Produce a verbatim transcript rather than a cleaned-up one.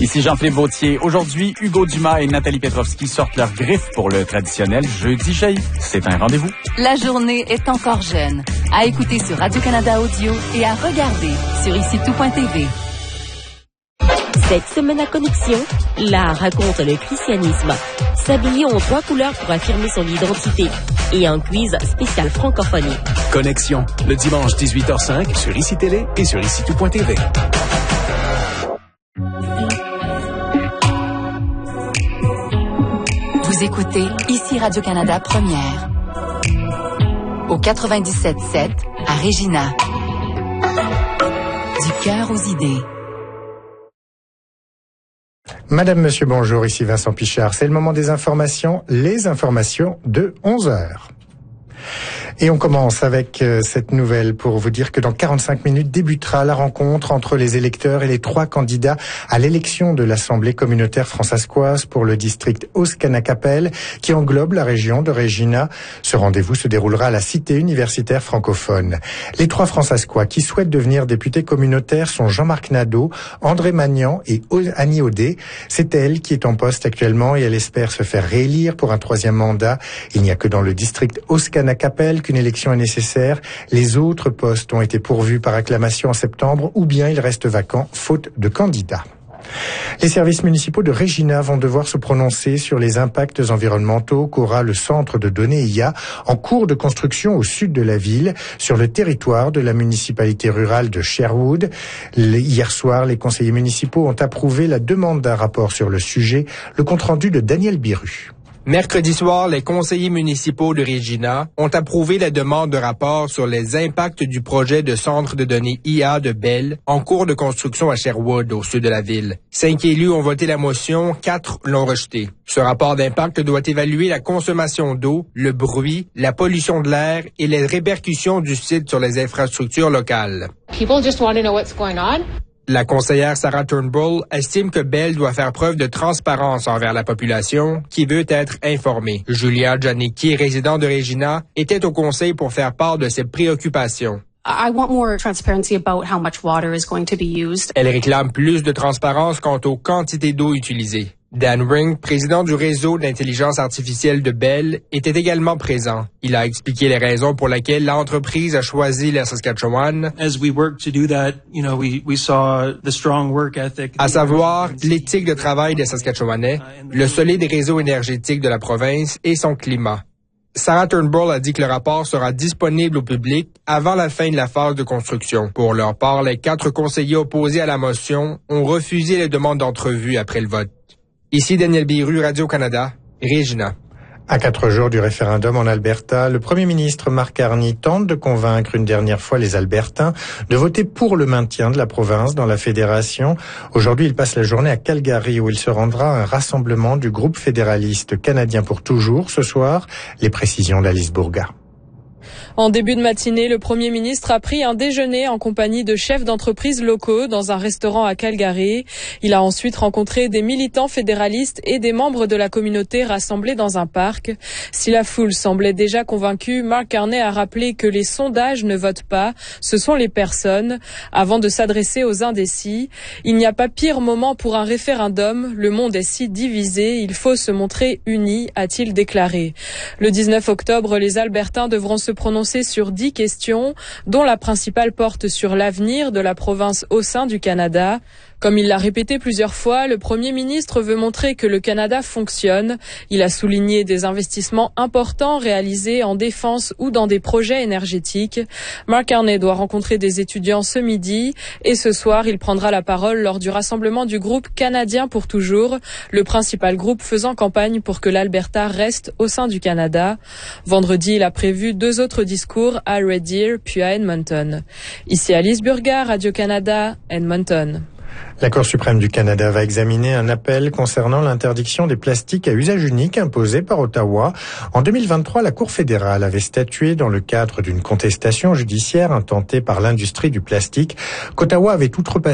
Ici Jean-Philippe Vautier. Aujourd'hui, Hugo Dumas et Nathalie Petrovski sortent leurs griffes pour le traditionnel Jeudi Jaillit. C'est un rendez-vous. La journée est encore jeune. À écouter sur Radio-Canada Audio et à regarder sur ici tout point t v. Cette semaine à Connexion, l'art raconte le christianisme. S'habiller en trois couleurs pour affirmer son identité. Et un quiz spécial francophonie. Connexion, le dimanche dix-huit heures cinq sur Ici Télé et sur ici tout point t v. Vous écoutez Ici Radio-Canada Première. Au quatre-vingt-dix-sept sept à Regina. Du cœur aux idées. Madame, monsieur, bonjour, ici Vincent Pichard. C'est le moment des informations, les informations de onze heures. Et on commence avec euh, cette nouvelle pour vous dire que dans quarante-cinq minutes débutera la rencontre entre les électeurs et les trois candidats à l'élection de l'Assemblée communautaire françaiscoise pour le district Oscanacapelle qui englobe la région de Regina. Ce rendez-vous se déroulera à la Cité universitaire francophone. Les trois françaiscois qui souhaitent devenir députés communautaires sont Jean-Marc Nadeau, André Magnan et Annie Audet. C'est elle qui est en poste actuellement et elle espère se faire réélire pour un troisième mandat. Il n'y a que dans le district Oscanacapelle qu'une élection est nécessaire. Les autres postes ont été pourvus par acclamation en septembre ou bien ils restent vacants faute de candidats. Les services municipaux de Regina vont devoir se prononcer sur les impacts environnementaux qu'aura le centre de données I A en cours de construction au sud de la ville, sur le territoire de la municipalité rurale de Sherwood. Hier soir, les conseillers municipaux ont approuvé la demande d'un rapport sur le sujet. Le compte-rendu de Daniel Biru. Mercredi soir, les conseillers municipaux de Regina ont approuvé la demande de rapport sur les impacts du projet de centre de données I A de Bell en cours de construction à Sherwood, au sud de la ville. Cinq élus ont voté la motion, quatre l'ont rejetée. Ce rapport d'impact doit évaluer la consommation d'eau, le bruit, la pollution de l'air et les répercussions du site sur les infrastructures locales. People just want to know what's going on. La conseillère Sarah Turnbull estime que Bell doit faire preuve de transparence envers la population qui veut être informée. Julia Janicki, résident de Regina, était au conseil pour faire part de ses préoccupations. I want more transparency about how much water is going to be used. Elle réclame plus de transparence quant aux quantités d'eau utilisées. Dan Ring, président du réseau d'intelligence artificielle de Bell, était également présent. Il a expliqué les raisons pour lesquelles l'entreprise a choisi la Saskatchewan. As we work to do that, you know, we we saw the strong work ethic. À savoir l'éthique de travail des Saskatchewanais, le solide réseau énergétique de la province et son climat. Sarah Turnbull a dit que le rapport sera disponible au public avant la fin de la phase de construction. Pour leur part, les quatre conseillers opposés à la motion ont refusé les demandes d'entrevue après le vote. Ici Daniel Biru, Radio-Canada, Regina. À quatre jours du référendum en Alberta, le premier ministre Mark Carney tente de convaincre une dernière fois les Albertains de voter pour le maintien de la province dans la fédération. Aujourd'hui, il passe la journée à Calgary où il se rendra à un rassemblement du groupe fédéraliste canadien pour toujours ce soir. Les précisions d'Alice Bourga. En début de matinée, le Premier ministre a pris un déjeuner en compagnie de chefs d'entreprises locaux dans un restaurant à Calgary. Il a ensuite rencontré des militants fédéralistes et des membres de la communauté rassemblés dans un parc. Si la foule semblait déjà convaincue, Mark Carney a rappelé que les sondages ne votent pas, ce sont les personnes. Avant de s'adresser aux indécis, il n'y a pas pire moment pour un référendum. Le monde est si divisé, il faut se montrer unis, a-t-il déclaré. Le dix-neuf octobre, les Albertains devront se prononcer sur dix questions, dont la principale porte sur l'avenir de la province au sein du Canada. Comme il l'a répété plusieurs fois, le Premier ministre veut montrer que le Canada fonctionne. Il a souligné des investissements importants réalisés en défense ou dans des projets énergétiques. Mark Carney doit rencontrer des étudiants ce midi et ce soir, il prendra la parole lors du rassemblement du groupe Canadien pour toujours, le principal groupe faisant campagne pour que l'Alberta reste au sein du Canada. Vendredi, il a prévu deux autres discours à Red Deer puis à Edmonton. Ici Alice Burga, Radio-Canada, Edmonton. La Cour suprême du Canada va examiner un appel concernant l'interdiction des plastiques à usage unique imposée par Ottawa. En deux mille vingt-trois, la Cour fédérale avait statué dans le cadre d'une contestation judiciaire intentée par l'industrie du plastique qu'Ottawa avait outrepassé